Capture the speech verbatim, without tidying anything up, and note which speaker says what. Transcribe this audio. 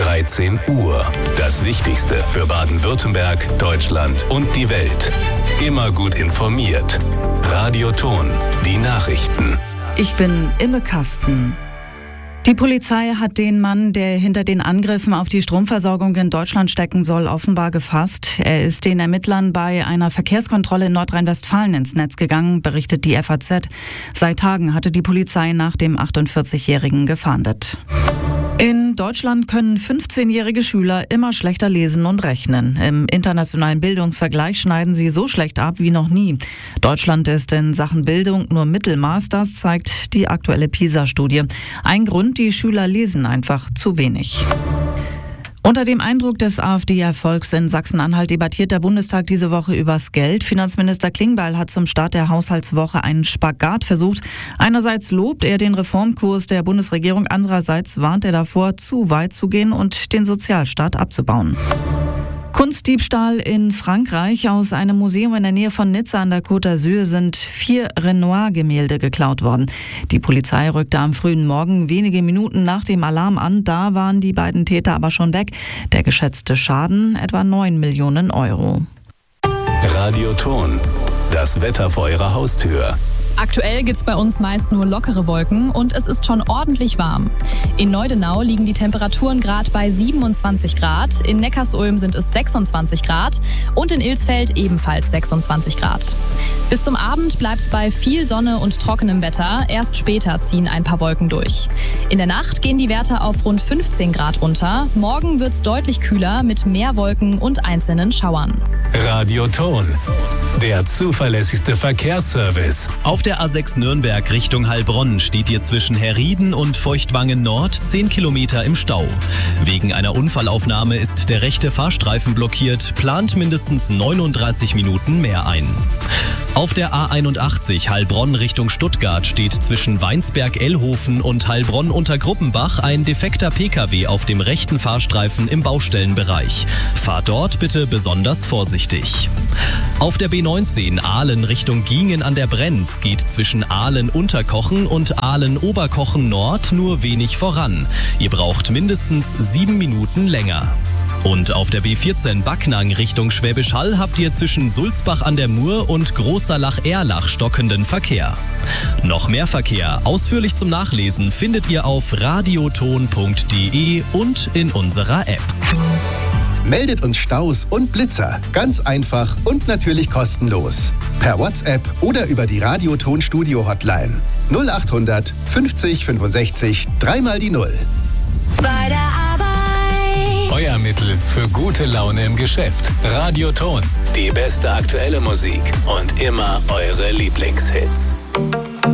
Speaker 1: dreizehn Uhr. Das Wichtigste für Baden-Württemberg, Deutschland und die Welt. Immer gut informiert. Radioton, die Nachrichten.
Speaker 2: Ich bin Imme Kasten. Die Polizei hat den Mann, der hinter den Angriffen auf die Stromversorgung in Deutschland stecken soll, offenbar gefasst. Er ist den Ermittlern bei einer Verkehrskontrolle in Nordrhein-Westfalen ins Netz gegangen, berichtet die F A Z. Seit Tagen hatte die Polizei nach dem achtundvierzigjährigen gefahndet. In Deutschland können fünfzehnjährige Schüler immer schlechter lesen und rechnen. Im internationalen Bildungsvergleich schneiden sie so schlecht ab wie noch nie. Deutschland ist in Sachen Bildung nur Mittelmaß, das zeigt die aktuelle PISA-Studie. Ein Grund, die Schüler lesen einfach zu wenig. Unter dem Eindruck des AfD-Erfolgs in Sachsen-Anhalt debattiert der Bundestag diese Woche übers Geld. Finanzminister Klingbeil hat zum Start der Haushaltswoche einen Spagat versucht. Einerseits lobt er den Reformkurs der Bundesregierung, andererseits warnt er davor, zu weit zu gehen und den Sozialstaat abzubauen. Kunstdiebstahl in Frankreich. Aus einem Museum in der Nähe von Nizza an der Côte d'Azur sind vier Renoir-Gemälde geklaut worden. Die Polizei rückte am frühen Morgen wenige Minuten nach dem Alarm an. Da waren die beiden Täter aber schon weg. Der geschätzte Schaden etwa neun Millionen Euro.
Speaker 1: Radioton, das Wetter vor Ihrer Haustür.
Speaker 3: Aktuell gibt's bei uns meist nur lockere Wolken und es ist schon ordentlich warm. In Neudenau liegen die Temperaturen gerade bei siebenundzwanzig Grad, in Neckarsulm sind es sechsundzwanzig Grad und in Ilsfeld ebenfalls sechsundzwanzig Grad. Bis zum Abend bleibt's bei viel Sonne und trockenem Wetter, erst später ziehen ein paar Wolken durch. In der Nacht gehen die Werte auf rund fünfzehn Grad runter, morgen wird's deutlich kühler mit mehr Wolken und einzelnen Schauern.
Speaker 1: Radioton, der zuverlässigste Verkehrsservice.
Speaker 4: Auf der A sechs Nürnberg Richtung Heilbronn steht ihr zwischen Herrieden und Feuchtwangen Nord zehn Kilometer im Stau. Wegen einer Unfallaufnahme ist der rechte Fahrstreifen blockiert, plant mindestens neununddreißig Minuten mehr ein. Auf der A einundachtzig Heilbronn Richtung Stuttgart steht zwischen Weinsberg-Ellhofen und Heilbronn-Untergruppenbach ein defekter Pkw auf dem rechten Fahrstreifen im Baustellenbereich. Fahrt dort bitte besonders vorsichtig. Auf der B neunzehn Ahlen Richtung Giengen an der Brenz geht zwischen Ahlen-Unterkochen und Ahlen-Oberkochen Nord nur wenig voran. Ihr braucht mindestens sieben Minuten länger. Und auf der B vierzehn Backnang Richtung Schwäbisch Hall habt ihr zwischen Sulzbach an der Mur und Großerlach-Erlach stockenden Verkehr. Noch mehr Verkehr ausführlich zum Nachlesen findet ihr auf radioton punkt de und in unserer App.
Speaker 5: Meldet uns Staus und Blitzer. Ganz einfach und natürlich kostenlos. Per WhatsApp oder über die Radioton-Studio-Hotline. null achthundert fünfzig fünfundsechzig dreimal die Null.
Speaker 6: Bei der Arbeit.
Speaker 1: Euer Mittel für gute Laune im Geschäft. Radioton, die beste aktuelle Musik und immer eure Lieblingshits.